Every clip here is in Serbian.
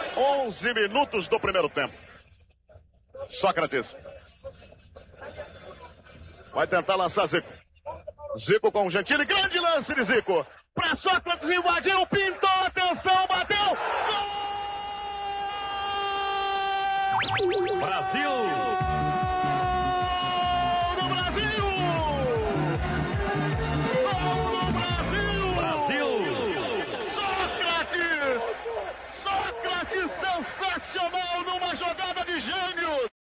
11 minutos do primeiro tempo. Sócrates. Vai tentar lançar Zico. Zico com o Gentili. Grande lance de Zico. Para Sócrates, invadiu, pintou, atenção, bateu. Gol! Brasil! Gol do Brasil! Gol do Brasil! Sócrates! Sócrates sensacional numa jogada de gênio!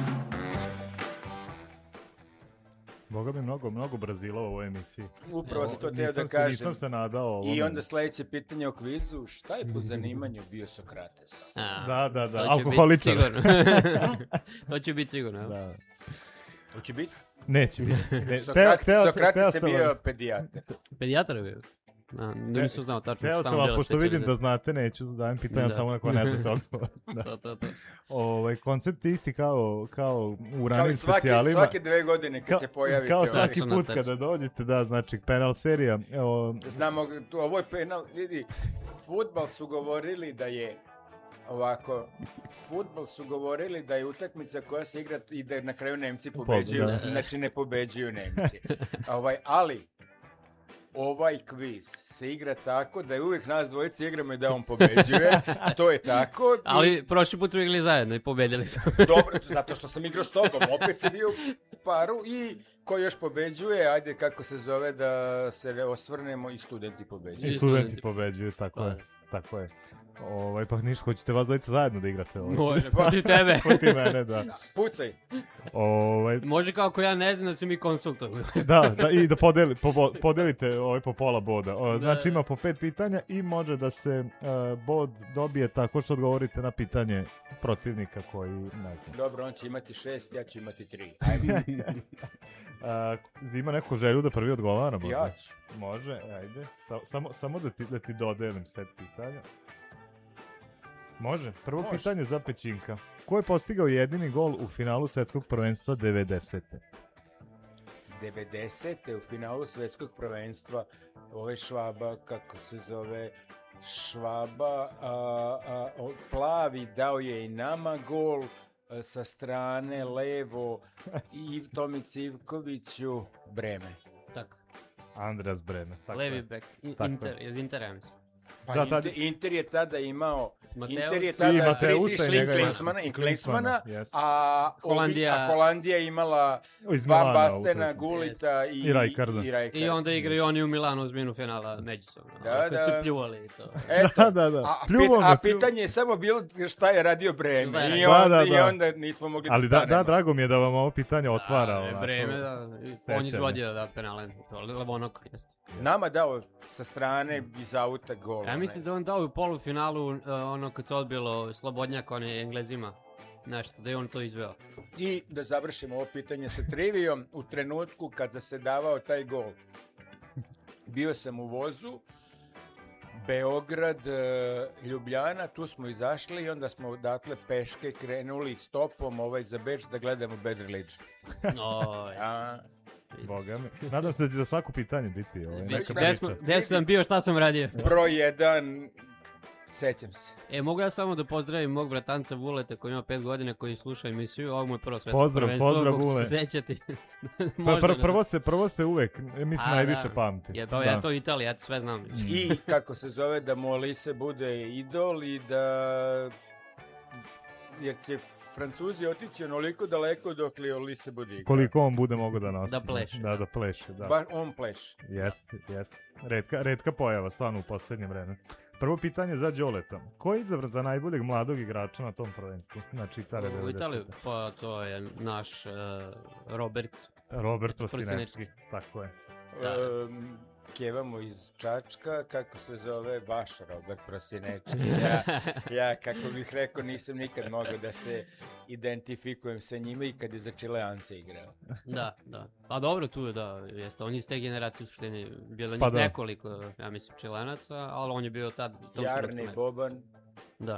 Boga mi mnogo Brazila u ovoj emisiji. Upravo sam to teo da kažem. Nisam se nadao ovome. I onda sledeće pitanje o kvizu, šta je po zanimanju bio Sokrates? Da. Alkoholičar. To će biti sigurno. Da. Hoće biti? Neće biti. Sokrates je bio pedijatar. Pedijatar je bio? Nisam znao tačno Teo sam, a pošto vidim da znate, neću dajem pitanja samo na koja ne znate odgovor. To. Koncept je isti kao u ranim specijalima. Svake 2 godine kad se pojavite. Kao svaki put kada dođete, da, znači penal serija. Znamo, ovo je penal, vidi, fudbal su govorili da je ovako, fudbal su govorili da je utakmica koja se igra i da na kraju Nemci pobeđuju, znači ne pobeđuju Nemci. Ali ovaj kviz se igra tako da je uvijek nas dvojice igramo i da on pobeđuje, to je tako. Ali prošli put smo igrali zajedno i pobedili smo. Dobro, zato što sam igrao s tobom, opet si bio u paru i ko još pobeđuje, ajde kako se zove da se osvrnemo i studenti pobeđuju. I studenti pobeđuju, tako je. Pa niš, hoćete vas dvojica zajedno da igrate? Može, protiv tebe. Protiv mene, da. Pucaj. Može kao ako ja ne znam da se mi konsultujemo. Da, i da podelite po pola boda. Znači ima po 5 pitanja i može da se bod dobije tako što odgovorite na pitanje protivnika koji ne zna. Dobro, on će imati 6, ja ću imati 3. Ajde. Ima neku želju da prvi odgovara? Možda? Ja ću. Može, ajde. Samo da ti dodelim set pitanja. Može. Prvo pitanje za Pećinka. Ko je postigao jedini gol u finalu svetskog prvenstva 90. 90. u finalu svetskog prvenstva Švaba, kako se zove, Švaba, plavi dao je i nama gol sa strane levo i Tomici Ivkoviću Breme. Tako. Andreas Breme. Levi bek. Iz Intera, mislim. Pa Inter je tada imao i Klinsmana, a Holandija imala Van Bastena, Gulita i Rijkaarda. I onda igraju oni u Milanu uzminu finala međusobno. Kad su pljuvali to. A pitanje je samo bilo šta je radio Breme. I onda nismo mogli da stanemo. Ali da, drago mi je da vam ovo pitanje otvara. Breme, da. On izvodio penale. Levonoko, jeste. Nama dao sa strane iz auta gol. Ja mislim da on dao u polufinalu kad se odbilo Slobodnjak Englezima. Nešto, da je on to izveo. I da završimo ovo pitanje sa trivijom. U trenutku kada se davao taj gol, bio sam u vozu, Beograd, Ljubljana, tu smo izašli i onda smo odatle peške krenuli stopom za Beč da gledamo Bad Religion. Boga mi. Nadam se da će za svako pitanje biti neka priča. Gde sam bio, šta sam radio? Broj 1, sećam se. Mogu ja samo da pozdravim mog bratanca Vuleta koji ima 5 godina, koji sluša emisiju. Ovo mu je prvo svetsko prvenstvo. Pozdrav Vule. Se sećati. Prvo se uvek, mislim, najviše pamti. Ja to Italija, ja to sve znam. I kako se zove, da mu Olise bude idol i da... Jer će Francuzi otići onoliko daleko dok li Olise bude igra. Koliko on bude mogo da nosi. Da pleše. Da pleše, da. Baš on pleše. Jeste. Retka pojava, stvarno u posljednje vreme. Prvo pitanje za Đoleta. Ko je izabran za najboljeg mladog igrača na tom prvenstvu? Znači Italija 90. U Italiju, pa to je naš Robert Prosinečki. Tako je. Kevamo iz Čačka, kako se zove, vaš Robert Prosinečki. Ja, kako bih rekao, nisam nikad mogao da se identifikujem sa njima i kad je za Čileance igrao. Da. A dobro, tu je, da, jeste. On iz te generacije u suštini bilo nekoliko, ja mislim, Čilenaca, ali on je bio tad... Jarni Boban. Da.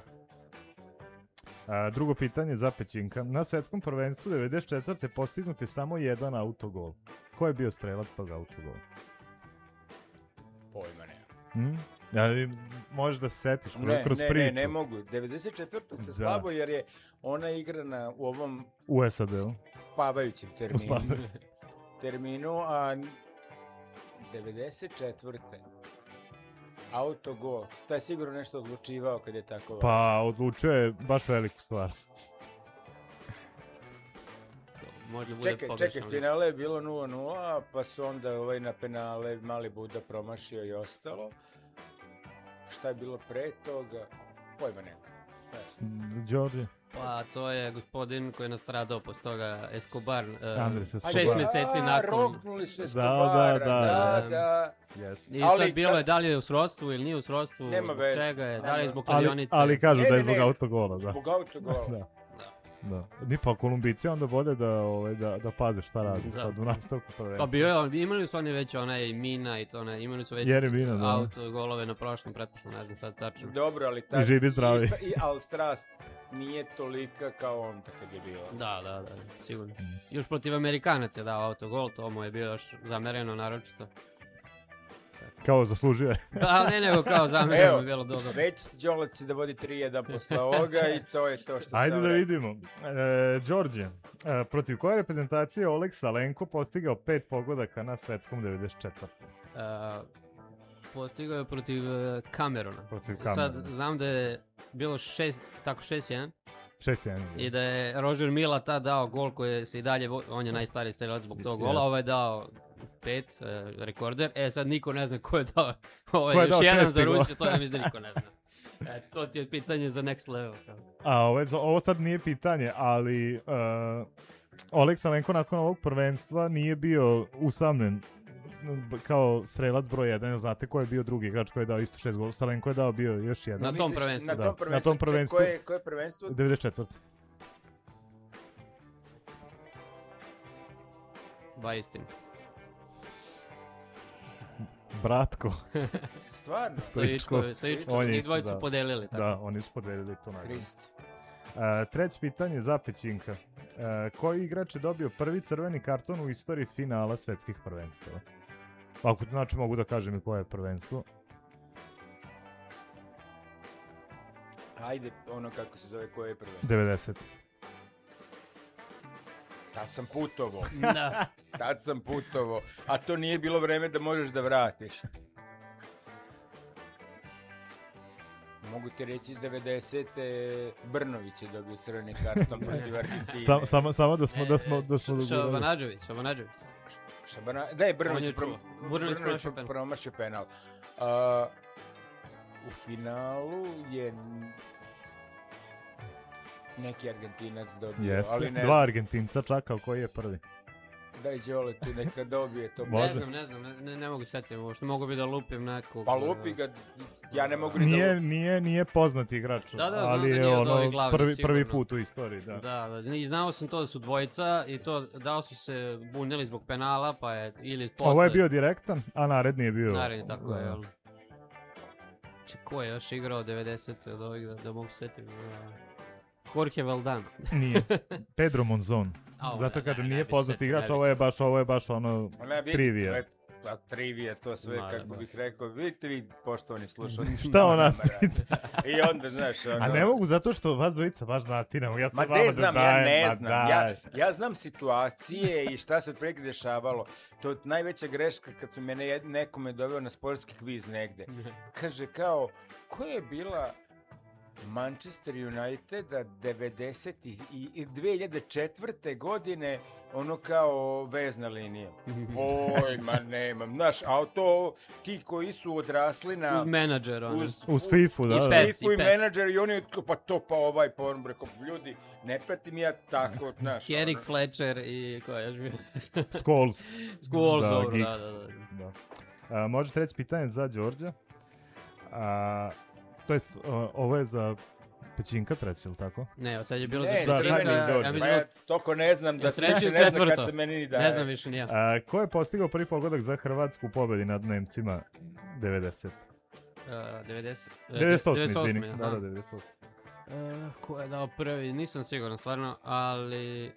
Drugo pitanje za Pećinka. Na svetskom prvenstvu 94. postignut je samo jedan autogol. Ko je bio strelac tog autogola? Pojma nema. možeš da se setiš kroz priču. Ne mogu. 94. se slabo jer je ona igrana u ovom u SAD-u. Spavajućem terminu, a 94. Autogol. To je sigurno nešto odlučivao kad je tako važno. Pa odlučio je baš veliku stvar. Čekaj, finale je bilo 0-0, pa su onda na penale mali Buda promašio i ostalo. Šta je bilo pre toga? Pojma nema. Đorđe? Pa to je gospodin koji je nastradao posle toga, Escobar. Andres Escobar. 6 meseci nakon. Roknuli su Escobara, da. Yes. I sad bilo je da li je u srodstvu ili nije u srodstvu, nema veze. čega je, da li je zbog kladionice. Ali kažu da je zbog autogola, da. Zbog autogola. Da. Ni pa Kolumbici onda bolje da paze šta radi sad u nastavku prvenstva. Pa imali su oni već onaj Mina i to imali su već autogolove na prošlom, pretpošlom, ne znam sad tačno. Dobro, ali i živi zdravi. Ali strast nije tolika kao onda kad je bilo. Da, sigurno. Još protiv Amerikanaca je dao autogol, to mu je bilo još zamereno naročito. Kao zaslužio je. Da, ne nego kao zamereno je bilo dobro. Već Đole će da vodi 3-1 posle ovoga i to je to što sam Ajde da vidimo. Đorđe, protiv koje reprezentacije Oleg Salenko postigao 5 pogodaka na svetskom 94. Postigao je protiv Kameruna. Sad znam da je bilo 6-1. 6-1. I da je Roger Mila tad dao gol koji se i dalje, on je najstariji strelac zbog tog gola, ovaj je dao 5, rekorder. Sad niko ne zna ko je dao još jedan za Rusiju, to ja mislim da niko ne zna. Eto, to ti je pitanje za next level. Ovo sad nije pitanje, ali Oleg Salenko nakon ovog prvenstva nije bio usamljen kao strelac broj 1, znate ko je bio drugi igrač koji je dao isto 6 golova? Salenko je dao bio još jedan. Na tom prvenstvu. Na tom prvenstvu. Koje prvenstvo? 94. Ba istina. Bratko. Stvarno? Stojičko. Njih dvojicu su podelili. Tako. Da, oni su podelili to nagradu. Hrist. Treće pitanje za Pećinka. Koji igrač je dobio prvi crveni karton u istoriji finala svetskih prvenstava? Ako znači mogu da kažem i koje je prvenstvo. Ajde, ono kako se zove, koje je prvenstvo? 90. Tad sam putovo. Da. Tad sam putovo. A to nije bilo vreme da možeš da vratiš. Mogu ti reći iz 90. Brnović je dobio crveni karton protiv Argentine. Samo da smo Šabanađević. Da je Brnović promašio penal. U finalu je neki Argentinac dobio. Jeste, ali ne 2 Argentinca čakao koji je prvi. Daj Đole tu neka dobije to. Ne znam, ne mogu setiti uopšte, mogu bi da lupim nekog. Pa lupi ga, ja ne mogu ni da lupim. Nije poznati igrač, ali je ono prvi put u istoriji. Da, i znao sam to da su dvojica i to da su se bunili zbog penala, pa je ili posle. Ovo je bio direktan, a naredni je bio. Naredni, tako je, jel? Ko je još igrao 90. od ovih da mogu setiti? Jorge Valdano. Nije. Pedro Monzon. Zato kažem, nije poznati igrač, ovo je baš ono trivija. Trivija, to sve, kako bih rekao. Vidite vi, poštovani slušalci. Šta o nas vidite? I onda, znaš, ono... A ne mogu zato što vas dvojica baš znati, ne mogu ja sam vama da dajem. Ja znam situacije i šta se otprilike dešavalo. To je najveća greška kad su mene nekome doveo na sportski kviz negde. Kaže kao, koja je bila Manchester Uniteda 90 i 2004. godine ono kao vezna linija. Oj, ma nemam. Znaš, a to ti koji su odrasli na... Uz menadžer. Uz FIFU, da. Uz FIFU i menadžer i oni pa to pa ovaj ponom rekao, ljudi, ne pratim ja tako, znaš. Kerik Fletcher i ko je još bio? Scholes. Dobro, da. Može treći pitanje za Đorđa. To jest, ovo je za Pećinka treći, ili tako? Ne, sad je bilo za Pećinka. Pa ja toliko ne znam da se više ne znam kad se meni ni daje. Ne znam više ni ja. Ko je postigao prvi pogodak za Hrvatsku u pobedi nad Nemcima 90? 98, izvini. Da, 98. Ko je dao prvi? Nisam siguran stvarno, ali...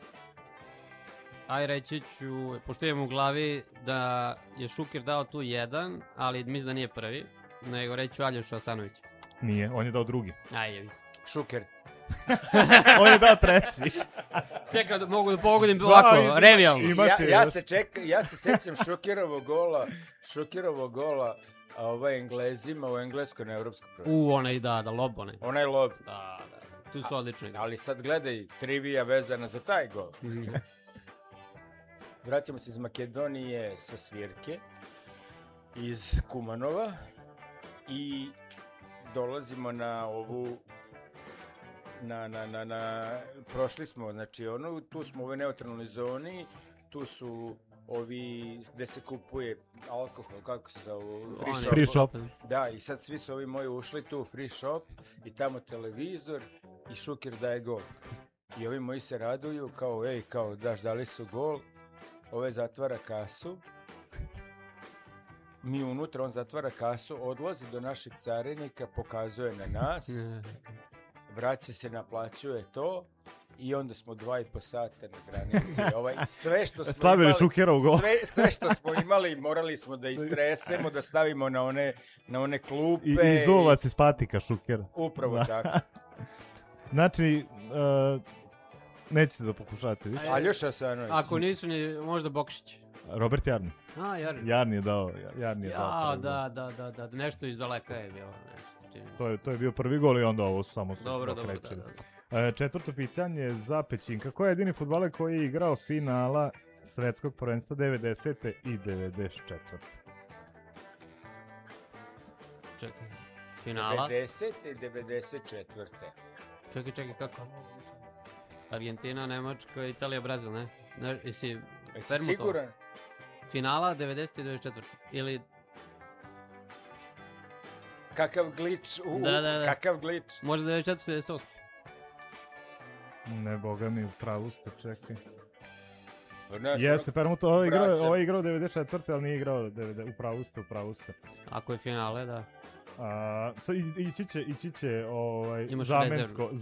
Aj reći ću, pošto imam u glavi da je Šuker dao tu jedan, ali mislim da nije prvi. nego reću Aljoša Asanović. Nije, on je dao drugi. Ajde. Šuker. On je dao treći. Čekaj, mogu da pogodim ovako, revijalno. Ja se sećam Šukerovog gola Englezima u engleskoj na evropskom prvenstvu. Onaj da, lob onaj. Onaj lob. Da, tu su odlični. Ali sad gledaj, trivija vezana za taj gol. Vraćamo se iz Makedonije sa svirke, iz Kumanova i dolazimo na ovu prošli smo, znači tu smo u ovoj neutralnoj zoni, tu su ovi gde se kupuje alkohol, kako se zove? Free shop. Da, i sad svi su ovi moji ušli tu u free shop i tamo televizor i Šuker daje gol. I ovi moji se raduju kao dali su gol, zatvara kasu, mi unutra, on zatvara kasu, odlazi do našeg carinika, pokazuje na nas, vraća se, naplaćuje to i onda smo 2,5 sata na granici. Sve što smo slavili imali, Šukerov gol. sve što smo imali, morali smo da istresemo, da stavimo na one klupe. I izuva vas iz patika Šukera. Upravo tako. Znači, nećete da pokušate više. Aljoša Asanović. Ako nisu ni možda Bokšić. Robert Jarni. Jarni. Jarni je dao. Da, nešto iz daleka je bilo. To je bio prvi gol i onda ovo su samo Dobro, da. Četvrto pitanje za Pećinka. Ko je jedini fudbaler koji je igrao finala svetskog prvenstva 90. i 94. Čekaj. Finala? 90. i 94. Čekaj, kako? Argentina, Nemačka, Italija, Brazil, ne? Jesi siguran? Finala 90. i 94. Ili... Kakav glič, kakav glič. Možda 94. i 98. Ne, boga mi, u pravu ste, čekaj. Jeste, Permuto, ovo je igrao 94. ali nije igrao 90. U pravu ste. Ako je finale, da. Ići će zamensko